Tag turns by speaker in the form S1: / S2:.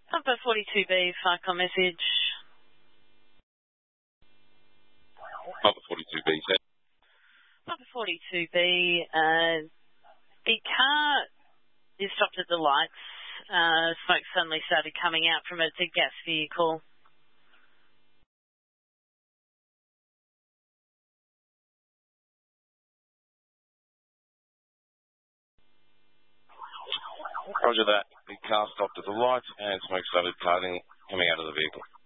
S1: Papa 42B, FICOM message.
S2: Papa 42B, sir.
S1: Papa 42B, the car is stopped at the lights. Smoke suddenly started coming out from it. It's a gas vehicle.
S2: Roger that. The car stopped at the lights and smoke started coming out of the vehicle.